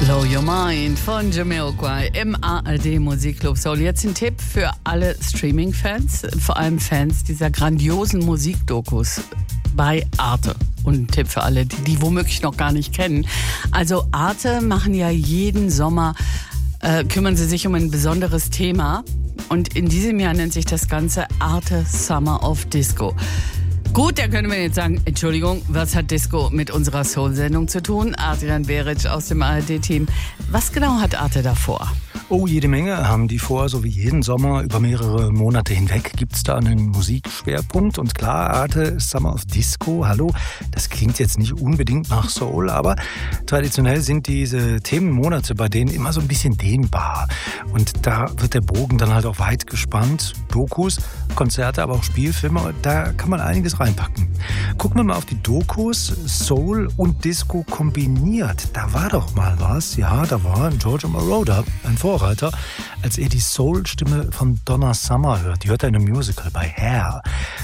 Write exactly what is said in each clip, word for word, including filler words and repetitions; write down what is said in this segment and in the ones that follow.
Blow Your Mind von Jamiroquai im A R D Musikclub Soul. Jetzt ein Tipp für alle Streaming-Fans, vor allem Fans dieser grandiosen Musikdokus bei Arte. Und ein Tipp für alle, die die womöglich noch gar nicht kennen. Also Arte machen ja jeden Sommer, äh, kümmern sie sich um ein besonderes Thema. Und in diesem Jahr nennt sich das Ganze Arte Summer of Disco. Gut, da können wir jetzt sagen, Entschuldigung, was hat Disco mit unserer Soul-Sendung zu tun? Adrian Beric aus dem A R D-Team. Was genau hat Arte da vor? Oh, jede Menge haben die vor, so wie jeden Sommer über mehrere Monate hinweg gibt es da einen Musikschwerpunkt. Und klar, Arte Summer of Disco, hallo, das klingt jetzt nicht unbedingt nach Soul, aber traditionell sind diese Themenmonate bei denen immer so ein bisschen dehnbar. Und da wird der Bogen dann halt auch weit gespannt. Dokus, Konzerte, aber auch Spielfilme, da kann man einiges reinpacken. Gucken wir mal auf die Dokus, Soul und Disco kombiniert. Da war doch mal was, ja, da war Giorgio Moroder, ein Vorreiter, als er die Soul-Stimme von Donna Summer hört. Die hört er in einem Musical bei Hair.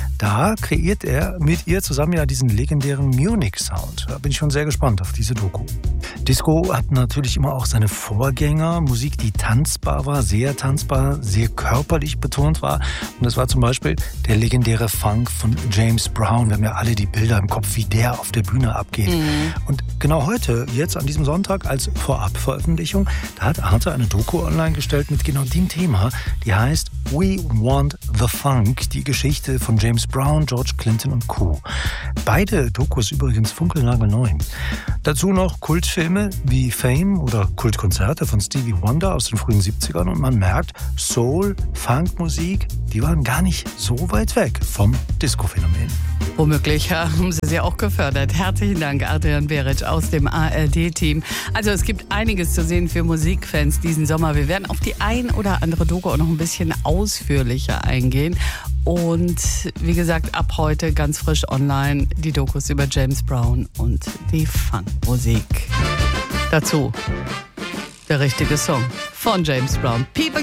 Da kreiert er mit ihr zusammen ja diesen legendären Munich-Sound. Da bin ich schon sehr gespannt auf diese Doku. Disco hat natürlich immer auch seine Vorgänger. Musik, die tanzbar war, sehr tanzbar, sehr körperlich betont war. Und das war zum Beispiel der legendäre Funk von James Brown. Wir haben ja alle die Bilder im Kopf, wie der auf der Bühne abgeht. Mhm. Und genau heute, jetzt an diesem Sonntag als Vorabveröffentlichung, da hat Arte eine Doku online gestellt mit genau dem Thema. Die heißt We Want the Funk, die Geschichte von James Brown, George Clinton und Co. Beide Dokus übrigens funkelnagelneu. Dazu noch Kultfilme wie Fame oder Kultkonzerte von Stevie Wonder aus den frühen siebzigern und man merkt, Soul, Funkmusik, die waren gar nicht so weit weg vom Disco-Phänomen. Womöglich haben Sie sie auch gefördert. Herzlichen Dank, Adrian Beric aus dem A R D-Team. Also es gibt einiges zu sehen für Musikfans diesen Sommer. Wir werden auf die ein oder andere Doku auch noch ein bisschen ausführlicher eingehen. Und wie gesagt, ab heute ganz frisch online die Dokus über James Brown und die Funkmusik. Dazu der richtige Song von James Brown. People